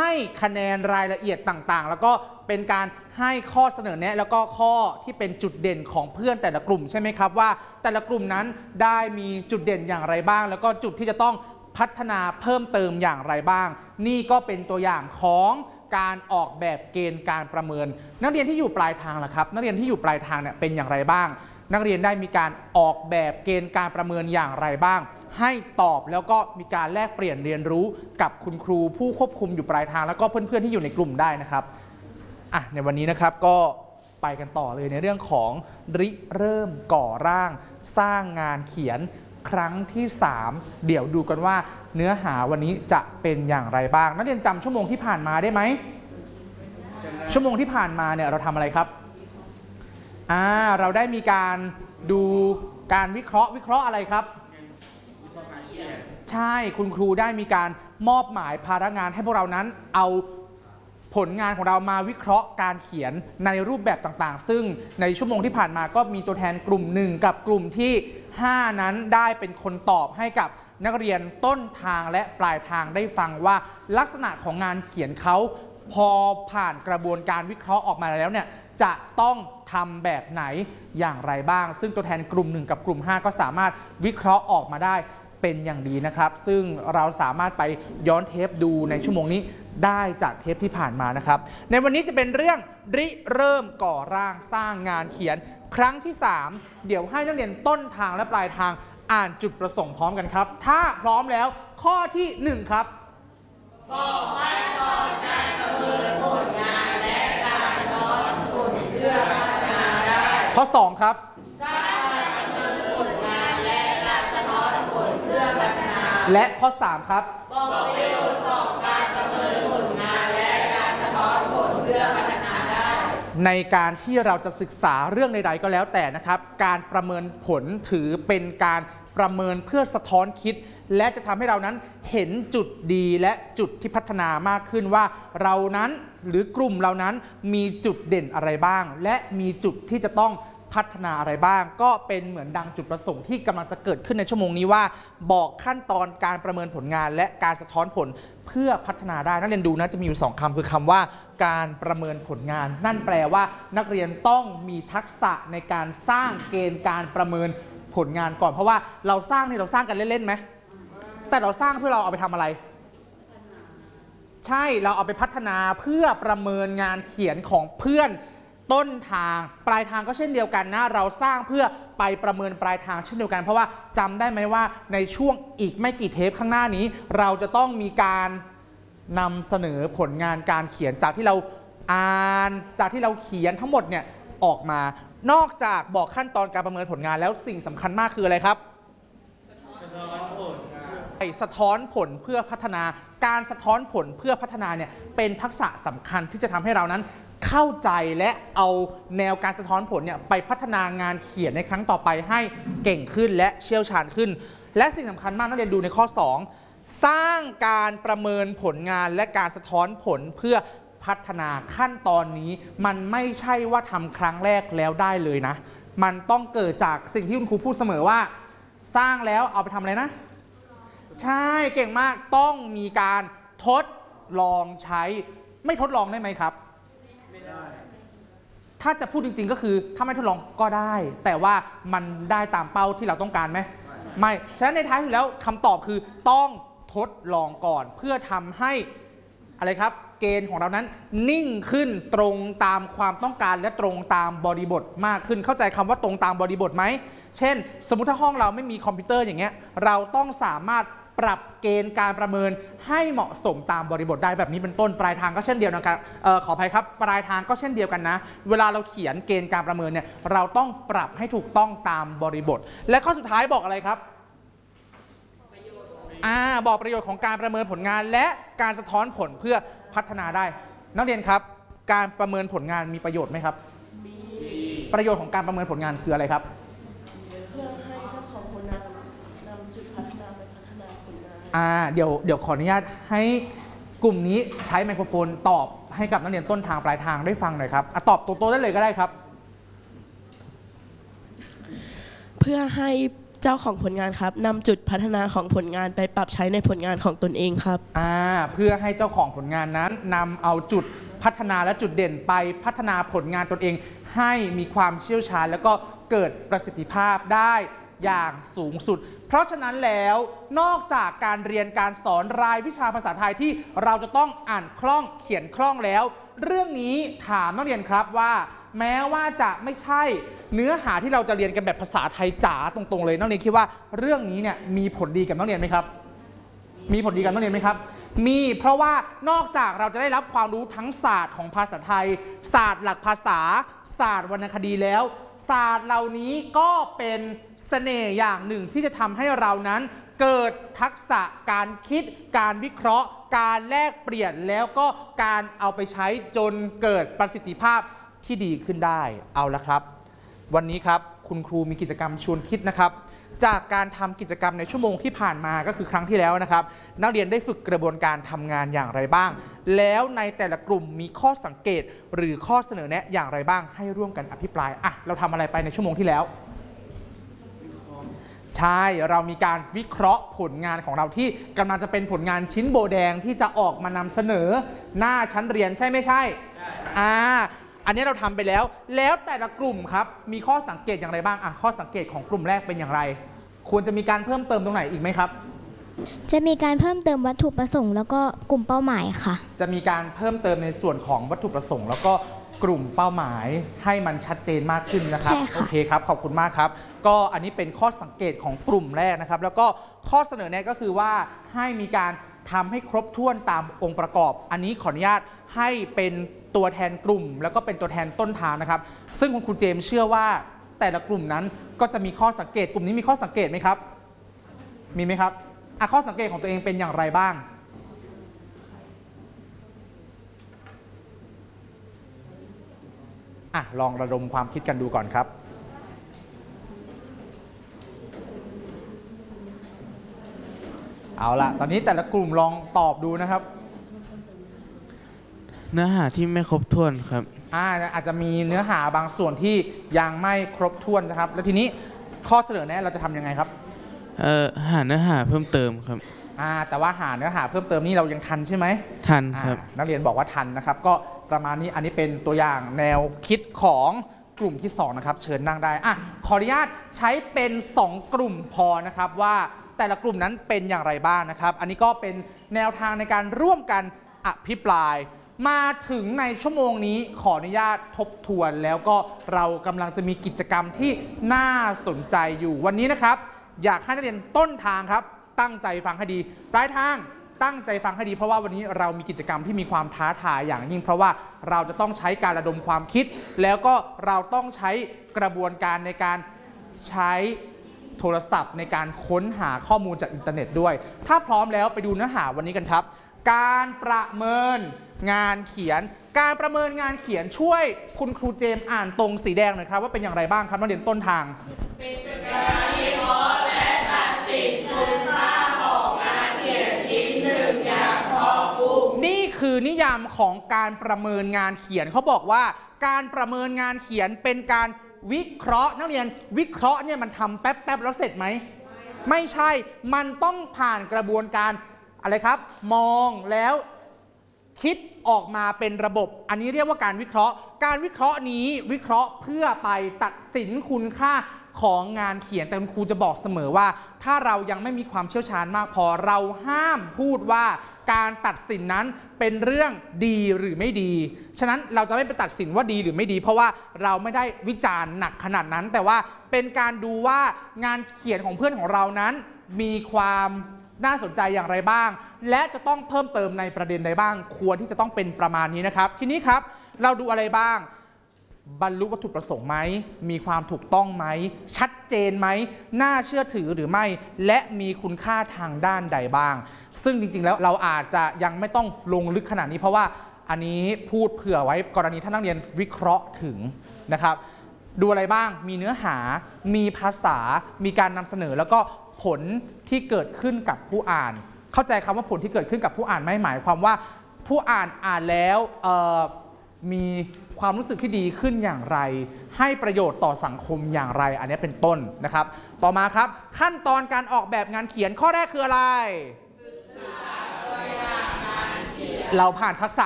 ให้คะแนนรายละเอียดต่างๆแล้วก็เป็นการให้ข้อเสนอแนะแล้วก็ข้อที่เป็นจุดเด่นของเพื่อนแต่ละกลุ่มใช่ไหมครับว่าแต่ละกลุ่มนั้นได้มีจุดเด่นอย่างไรบ้างแล้วก็จุดที่จะต้องพัฒนาเพิ่มเติมอย่างไรบ้างนี่ก็เป็นตัวอย่างของการออกแบบเกณฑ์การประเมินนักเรียนที่อยู่ปลายทางล่ะครับนักเรียนที่อยู่ปลายทางเนี่ยเป็นอย่างไรบ้างนักเรียนได้มีการออกแบบเกณฑ์การประเมินอย่างไรบ้างให้ตอบแล้วก็มีการแลกเปลี่ยนเรียนรู้กับคุณครูผู้ควบคุมอยู่ปลายทางแล้วก็เพื่อนๆที่อยู่ในกลุ่มได้นะครับในวันนี้นะครับก็ไปกันต่อเลยในเรื่องของริเริ่มก่อร่างสร้างงานเขียนครั้งที่3เดี๋ยวดูกันว่าเนื้อหาวันนี้จะเป็นอย่างไรบ้างนักเรียนจำชั่วโมงที่ผ่านมาได้ไหมชั่วโมงที่ผ่านมาเนี่ยเราทำอะไรครับเราได้มีการดูการวิเคราะห์อะไรครับใช่คุณครูได้มีการมอบหมายภาระงานให้พวกเรานั้นเอาผลงานของเรามาวิเคราะห์การเขียนในรูปแบบต่างๆซึ่งในชั่วโมงที่ผ่านมาก็มีตัวแทนกลุ่ม1กับกลุ่มที่5นั้นได้เป็นคนตอบให้กับนักเรียนต้นทางและปลายทางได้ฟังว่าลักษณะของงานเขียนเขาพอผ่านกระบวนการวิเคราะห์ออกมาแล้วเนี่ยจะต้องทำแบบไหนอย่างไรบ้างซึ่งตัวแทนกลุ่ม1กับกลุ่ม5ก็สามารถวิเคราะห์ออกมาได้เป็นอย่างดีนะครับซึ่งเราสามารถไปย้อนเทปดูในชั่วโมงนี้ได้จากเทปที่ผ่านมานะครับในวันนี้จะเป็นเรื่องริเริ่มก่อร่างสร้างงานเขียนครั้งที่3เดี๋ยวให้นักเรียนต้นทางและปลายทางอ่านจุดประสงค์พร้อมกันครับถ้าพร้อมแล้วข้อที่1ครับบอกขั้นตอนการประเมินผลงานและการสะท้อนผลเพื่อพัฒนาได้ข้อ2ครับสร้างการประเมินผลงานและการสะท้อนผลเพื่อพัฒนาและข้อ3ครับบอกประโยชน์ของการประเมินผลงานและการสะท้อนผลเพื่อพัฒนาได้ในการที่เราจะศึกษาเรื่องใดๆก็แล้วแต่นะครับการประเมินผลถือเป็นการประเมินเพื่อสะท้อนคิดและจะทำให้เรานั้นเห็นจุดดีและจุดที่พัฒนามากขึ้นว่าเรานั้นหรือกลุ่มเรานั้นมีจุดเด่นอะไรบ้างและมีจุดที่จะต้องพัฒนาอะไรบ้างก็เป็นเหมือนดังจุดประสงค์ที่กำลังจะเกิดขึ้นในชั่วโมงนี้ว่าบอกขั้นตอนการประเมินผลงานและการสะท้อนผลเพื่อพัฒนาได้นักเรียนดูนะจะมีอยู่2คำคือคำว่าการประเมินผลงานนั่นแปลว่านักเรียนต้องมีทักษะในการสร้างเกณฑ์การประเมินผลงานก่อนเพราะว่าเราสร้างเราสร้างกันเล่นๆไหมแต่เราสร้างเพื่อเราเอาไปทำอะไรใช่เราเอาไปพัฒนาเพื่อประเมินงานเขียนของเพื่อนต้นทางปลายทางก็เช่นเดียวกันนะเราสร้างเพื่อไปประเมินปลายทางเช่นเดียวกันเพราะว่าจำได้ไหมว่าในช่วงอีกไม่กี่เทปข้างหน้านี้เราจะต้องมีการนำเสนอผลงานการเขียนจากที่เราอ่านจากที่เราเขียนทั้งหมดเนี่ยออกมานอกจากบอกขั้นตอนการประเมินผลงานแล้วสิ่งสำคัญมากคืออะไรครับสะท้อนผลเพื่อพัฒนาการสะท้อนผลเพื่อพัฒนาเนี่ยเป็นทักษะสำคัญที่จะทำให้เรานั้นเข้าใจและเอาแนวการสะท้อนผลเนี่ยไปพัฒนางานเขียนในครั้งต่อไปให้เก่งขึ้นและเชี่ยวชาญขึ้นและสิ่งสำคัญมากนักเรียนดูในข้อ2สร้างการประเมินผลงานและการสะท้อนผลเพื่อพัฒนาขั้นตอนนี้มันไม่ใช่ว่าทำครั้งแรกแล้วได้เลยนะมันต้องเกิดจากสิ่งที่คุณครูพูดเสมอว่าสร้างแล้วเอาไปทำอะไรนะใช่เก่งมากต้องมีการทดลองใช้ไม่ทดลองได้ไหมครับไม่ได้ถ้าจะพูดจริงๆก็คือถ้าไม่ทดลองก็ได้แต่ว่ามันได้ตามเป้าที่เราต้องการไหมไม่ฉะนั้นในท้ายสุดแล้วคำตอบคือต้องทดลองก่อนเพื่อทำให้อะไรครับเกณฑ์ของเรานั้นนิ่งขึ้นตรงตามความต้องการและตรงตามบริบทมากขึ้นเข้าใจคำว่าตรงตามบริบทไหมเช่นสมมุติถ้าห้องเราไม่มีคอมพิวเตอร์อย่างเงี้ยเราต้องสามารถปรับเกณฑ์การประเมินให้เหมาะสมตามบริบทได้แบบนี้เป็นต้นปลายทางก็เช่นเดียวกันขออภัยครับปลายทางก็เช่นเดียวกันนะเวลาเราเขียนเกณฑ์การประเมินเนี่ยเราต้องปรับให้ถูกต้องตามบริบทและข้อสุดท้ายบอกอะไรครับบอกประโยชน์ของการประเมินผลงานและการสะท้อนผลเพื่อพัฒนาได้นักเรียนครับการประเมินผลงานมีประโยชน์ไหมครับมีประโยชน์ของการประเมินผลงานคืออะไรครับเพื่อให้เจ้าของผลงานนำจุดพัฒนาไปพัฒนาผลงานเดี๋ยวขออนุญาตให้กลุ่มนี้ใช้ไมโครโฟนตอบให้กับนักเรียนต้นทางปลายทางได้ฟังหน่อยครับตอบโตๆได้เลยก็ได้ครับเพื่อให้เจ้าของผลงานครับนำจุดพัฒนาของผลงานไปปรับใช้ในผลงานของตนเองครับเพื่อให้เจ้าของผลงานนั้นนำเอาจุดพัฒนาและจุดเด่นไปพัฒนาผลงานตนเองให้มีความเชี่ยวชาญแล้วก็เกิดประสิทธิภาพได้อย่างสูงสุดเพราะฉะนั้นแล้วนอกจากการเรียนการสอนรายวิชาภาษาไทยที่เราจะต้องอ่านคล่องเขียนคล่องแล้วเรื่องนี้ถามนักเรียนครับว่าแม้ว่าจะไม่ใช่เนื้อหาที่เราจะเรียนกันแบบภาษาไทยจ๋าตรงๆเลยนักเรียนคิดว่าเรื่องนี้เนี่ยมีผลดีกับนักเรียนไหมครับมีผลดีกับนักเรียนไหมครับมีเพราะว่านอกจากเราจะได้รับความรู้ทั้งศาสตร์ของภาษาไทยศาสตร์หลักภาษาศาสตร์วรรณคดีแล้วศาสตร์เหล่านี้ก็เป็นเสน่ห์อย่างหนึ่งที่จะทำให้เรานั้นเกิดทักษะการคิดการวิเคราะห์การแลกเปลี่ยนแล้วก็การเอาไปใช้จนเกิดประสิทธิภาพที่ดีขึ้นได้เอาละครับวันนี้ครับคุณครูมีกิจกรรมชวนคิดนะครับจากการทำกิจกรรมในชั่วโมงที่ผ่านมาก็คือครั้งที่แล้วนะครับนักเรียนได้ฝึกกระบวนการทำงานอย่างไรบ้างแล้วในแต่ละกลุ่มมีข้อสังเกตหรือข้อเสนอแนะอย่างไรบ้างให้ร่วมกันอภิปรายเราทำอะไรไปในชั่วโมงที่แล้วใช่เรามีการวิเคราะห์ผลงานของเราที่กำลังจะเป็นผลงานชิ้นโบแดงที่จะออกมานำเสนอหน้าชั้นเรียนใช่ไม่ใช่อันนี้เราทำไปแล้วแต่ละกลุ่มครับมีข้อสังเกตอย่างไรบ้างข้อสังเกตของกลุ่มแรกเป็นอย่างไรควรจะมีการเพิ่มเติมตรงไหนอีกไหมครับจะมีการเพิ่มเติมวัตถุประสงค์แล้วก็กลุ่มเป้าหมายค่ะจะมีการเพิ่มเติมในส่วนของวัตถุประสงค์แล้วก็กลุ่มเป้าหมายให้มันชัดเจนมากขึ้นนะครับโอเคครับขอบคุณมากครับก็อันนี้เป็นข้อสังเกตของกลุ่มแรกนะครับแล้วก็ข้อเสนอแนะก็คือว่าให้มีการทำให้ครบถ้วนตามองค์ประกอบอันนี้ขออนุญาตให้เป็นตัวแทนกลุ่มแล้วก็เป็นตัวแทนต้นทางนะครับซึ่งคุณครูเจมส์เชื่อว่าแต่ละกลุ่มนั้นก็จะมีข้อสังเกตกลุ่มนี้มีข้อสังเกตไหมครับมีไหมครับข้อสังเกตของตัวเองเป็นอย่างไรบ้างลองระดมความคิดกันดูก่อนครับเอาละตอนนี้แต่ละกลุ่มลองตอบดูนะครับเนื้อหาที่ไม่ครบถ้วนครับอาจจะมีเนื้อหาบางส่วนที่ยังไม่ครบถ้วนนะครับแล้วทีนี้ข้อเสนอแนะเราจะทำยังไงครับหาเนื้อหาเพิ่มเติมครับแต่ว่าหาเนื้อหาเพิ่มเติมนี่เรายังทันใช่ไหมทันครับนักเรียนบอกว่าทันนะครับก็ประมาณนี้อันนี้เป็นตัวอย่างแนวคิดของกลุ่มที่2นะครับเชิญนั่งได้ขออนุญาตใช้เป็น2กลุ่มพอนะครับว่าแต่ละกลุ่มนั้นเป็นอย่างไรบ้างนะครับอันนี้ก็เป็นแนวทางในการร่วมกันอภิปรายมาถึงในชั่วโมงนี้ขออนุญาตทบทวนแล้วก็เรากำลังจะมีกิจกรรมที่น่าสนใจอยู่วันนี้นะครับอยากให้นักเรียนต้นทางครับตั้งใจฟังให้ดีปลายทางตั้งใจฟังให้ดีเพราะว่าวันนี้เรามีกิจกรรมที่มีความท้าทายอย่างยิ่งเพราะว่าเราจะต้องใช้การระดมความคิดแล้วก็เราต้องใช้กระบวนการในการใช้โทรศัพท์ในการค้นหาข้อมูลจากอินเทอร์เน็ตด้วยถ้าพร้อมแล้วไปดูเนื้อหาวันนี้กันครับการประเมินงานเขียนการประเมินงานเขียนช่วยคุณครูเจมส์อ่านตรงสีแดงหน่อยครับว่าเป็นอย่างไรบ้างครับนักเรียนต้นทางเป็นการวิเคราะห์และตัดสินคุณค่าของงานเขียนชิ้นหนึ่งอย่างครอบคลุมนี่คือนิยามของการประเมินงานเขียนเขาบอกว่าการประเมินงานเขียนเป็นการวิเคราะห์นักเรียนวิเคราะห์เนี่ยมันทำแป๊บๆแล้วเสร็จไหมไม่ใช่มันต้องผ่านกระบวนการอะไรครับมองแล้วคิดออกมาเป็นระบบอันนี้เรียกว่าการวิเคราะห์การวิเคราะห์นี้วิเคราะห์เพื่อไปตัดสินคุณค่าของงานเขียนแต่คุณครูจะบอกเสมอว่าถ้าเรายังไม่มีความเชี่ยวชาญมากพอเราห้ามพูดว่าการตัดสินนั้นเป็นเรื่องดีหรือไม่ดีฉะนั้นเราจะไม่ไปตัดสินว่าดีหรือไม่ดีเพราะว่าเราไม่ได้วิจารณ์หนักขนาดนั้นแต่ว่าเป็นการดูว่างานเขียนของเพื่อนของเรานั้นมีความน่าสนใจอย่างไรบ้างและจะต้องเพิ่มเติมในประเด็นใดบ้างควรที่จะต้องเป็นประมาณนี้นะครับทีนี้ครับเราดูอะไรบ้างบรรลุวัตถุประสงค์ไหมมีความถูกต้องไหมชัดเจนไหมน่าเชื่อถือหรือไม่และมีคุณค่าทางด้านใดบ้างซึ่งจริงๆแล้วเราอาจจะยังไม่ต้องลงลึกขนาดนี้เพราะว่าอันนี้พูดเผื่อไว้กรณีท่านนักเรียนวิเคราะห์ถึงนะครับดูอะไรบ้างมีเนื้อหามีภาษามีการนำเสนอแล้วก็ผลที่เกิดขึ้นกับผู้อ่านเข้าใจคำว่าผลที่เกิดขึ้นกับผู้อ่านไม่หมายความว่าผู้อ่านแล้วมีความรู้สึกที่ดีขึ้นอย่างไร ให้ประโยชน์ต่อสังคมอย่างไร อันนี้เป็นต้นนะครับต่อมาครับขั้นตอนการออกแบบงานเขียนข้อแรกคืออะไรเราผ่านทักษะ